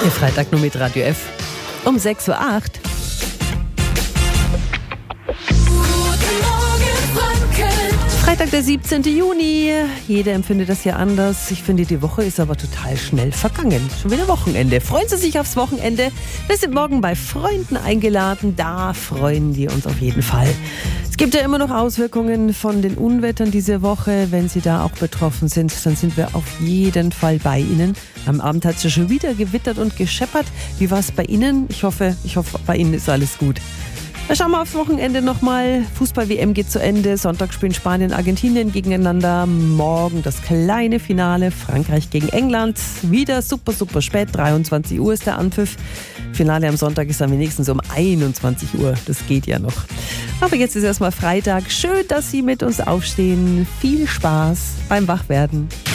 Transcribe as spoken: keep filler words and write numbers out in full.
Der Freitag nur mit Radio F um sechs Uhr acht. Freitag, der siebzehnten Juni. Jeder empfindet das ja anders. Ich finde, die Woche ist aber total schnell vergangen. Schon wieder Wochenende. Freuen Sie sich aufs Wochenende? Wir sind morgen bei Freunden eingeladen. Da freuen wir uns auf jeden Fall. Es gibt ja immer noch Auswirkungen von den Unwettern diese Woche. Wenn Sie da auch betroffen sind, dann sind wir auf jeden Fall bei Ihnen. Am Abend hat es ja schon wieder gewittert und gescheppert. Wie war es bei Ihnen? Ich hoffe, ich hoffe, bei Ihnen ist alles gut. Dann schauen wir aufs Wochenende nochmal. Fußball-W M geht zu Ende. Sonntag spielen Spanien, Argentinien gegeneinander. Morgen das kleine Finale. Frankreich gegen England. Wieder super, super spät. dreiundzwanzig Uhr ist der Anpfiff. Finale am Sonntag ist dann wenigstens um einundzwanzig Uhr. Das geht ja noch. Aber jetzt ist erstmal Freitag. Schön, dass Sie mit uns aufstehen. Viel Spaß beim Wachwerden.